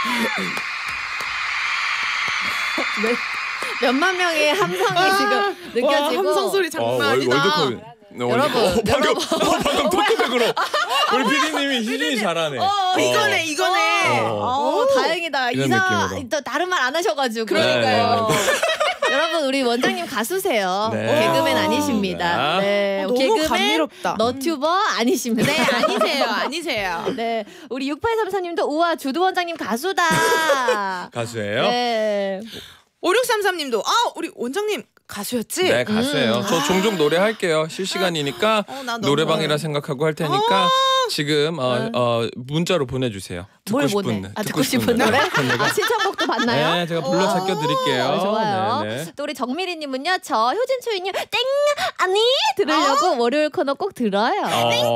몇만 명의 함성이 지금 느껴지고. 와, 함성 소리 장난 아니다. 월드컵. 여러분, 방금 토크백으로 우리 PD님이 희준이 잘하네. 이거네. 다행이다. 이런 느낌으로. 또 다른 말 안 하셔가지고. 그러니까요. 여러분 우리 원장님 가수세요. 네. 개그맨 아니십니다. 네. 너무 개그맨, 감미롭다. 너튜버 아니십니다. 네, 아니세요. 네, 우리 6834님도 우와 주두 원장님 가수다. 가수예요? 네. 5633님도 우리 원장님 가수였지? 네, 가수예요. 저 종종 노래할게요. 실시간이니까 나 너무 노래방이라 생각하고 할 테니까 지금 문자로 보내주세요. 뭘 듣고 보내? 싶은 듣고 싶은 노래? 노래가. 신청곡도 받나요? 네, 제가 불러 제껴드릴게요. 좋아요. 네, 네. 또 우리 정미리님은요. 저 효진 초이님 땡 아니 들으려고 월요일 코너 꼭 들어요.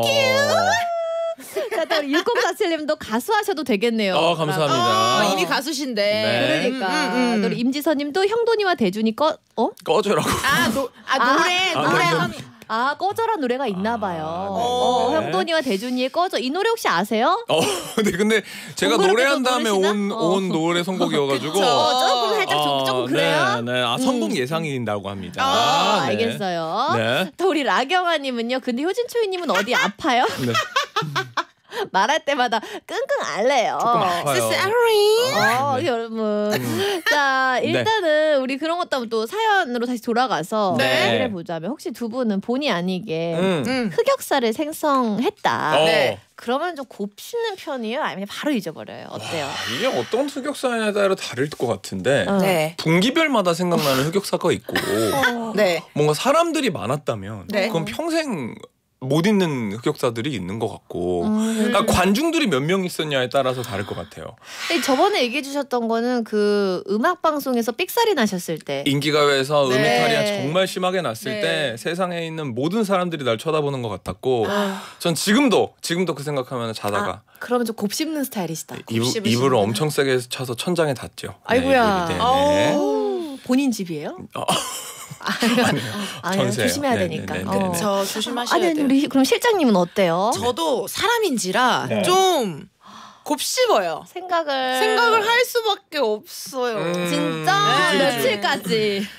자, 또 우리 6047님도 가수하셔도 되겠네요. 감사합니다. 이미 가수신데. 네. 그러니까 또 우리 임지선님도 형돈이와 대준이 꺼져라고. 노래. 꺼져라 노래가 있나 봐요. 네. 형돈이와 대준이의 꺼져 이 노래 혹시 아세요? 네, 근데 제가 동그랗게 노래한 또 다음에 모르시나? 온 노래 선곡이어가지고. 조금 살짝 조금 그래요? 네, 선곡 예상인다고 합니다. 네. 알겠어요. 네. 또 우리 라경아님은요. 근데 효진 초이님은 어디 아파요? 네. 말할 때마다 끙끙 앓래요. 조금 아파요. 여러분. 자, 일단은 우리 그런 것도 한번 또 사연으로 다시 돌아가서 네. 얘기를 해보자면 혹시 두 분은 본의 아니게 음. 흑역사를 생성했다. 네. 그러면 좀 곱씹는 편이에요? 아니면 바로 잊어버려요? 어때요? 이게 어떤 흑역사에 따라 다를 것 같은데 네. 분기별마다 생각나는 흑역사가 있고 네. 뭔가 사람들이 많았다면 네. 그건 평생 못 잊는 흑역사들이 있는 것 같고 그러니까 음. 관중들이 몇 명 있었냐에 따라서 다를 것 같아요. 저번에 얘기해 주셨던 거는 그 음악 방송에서 삑살이 나셨을 때 인기가요에서 네. 음이탈이 정말 심하게 났을 네. 때 세상에 있는 모든 사람들이 날 쳐다보는 것 같았고 전 지금도 그 생각하면 자다가 그러면 좀 곱씹는 스타일이시다. 이불을 엄청 세게 쳐서 천장에 닿죠. 아이고야. 네, 네. 본인 집이에요? 아니요. 전세요. 조심해야 네, 되니까. 네, 네, 네. 저 조심하셔야 돼요. 우리 그럼 실장님은 어때요? 저도 사람인지라 네. 좀 곱씹어요. 생각을 할 수밖에 없어요. 진짜 네. 며칠까지?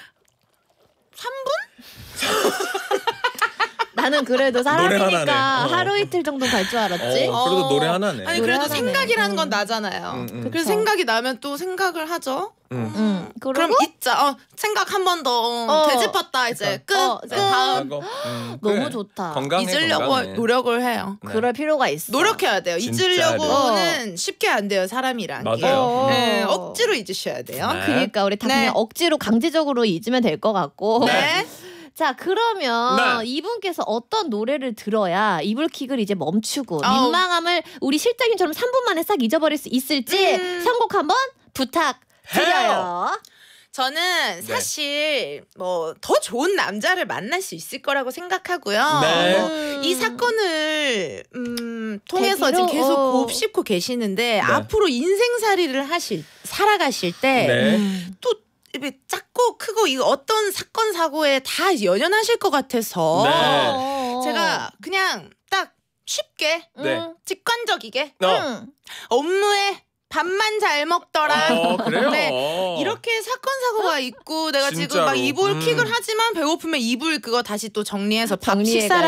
3분? 나는 그래도 노래 사람이니까 하나네. 하루 이틀 정도 갈 줄 알았지. 그래도 노래 하나네. 아니 노래 그래도 하나네. 생각이라는 건 나잖아요. 그쵸. 그래서 생각이 나면 또 생각을 하죠. 그럼 그럼 잊자. 생각 한 번 더 되짚었다 이제 끝. 이제 다음 너무 좋다. 건강해, 잊으려고 건강해. 노력을 해요. 그럴 필요가 있어. 노력해야 돼요. 진짜로. 잊으려고는 쉽게 안 돼요. 사람이란 게. 맞아요. 네, 억지로 잊으셔야 돼요. 네. 그러니까 우리 다 네. 그냥 억지로 강제적으로 잊으면 될 것 같고. 네. 자 그러면 네. 이분께서 어떤 노래를 들어야 이불킥을 이제 멈추고 아우. 민망함을 우리 실장님처럼 3분 만에 싹 잊어버릴 수 있을지 선곡 한번 부탁드려요. 저는 사실 뭐 더 좋은 남자를 만날 수 있을 거라고 생각하고요. 네. 이 사건을 통해서 계기로? 지금 계속 곱씹고 계시는데 앞으로 인생살이를 살아가실 때 네. 또 작고 크고 이거 어떤 사건 사고에 다 연연하실 것 같아서 네. 제가 그냥 딱 쉽게 네. 직관적이게 응. 밥만 잘 먹더라. 그래요? 네. 이렇게 사건 사고가 있고 내가 지금 진짜로. 막 이불킥을 하지만 배고프면 이불 그거 다시 또 정리해서 밥 정리해가지고. 식사를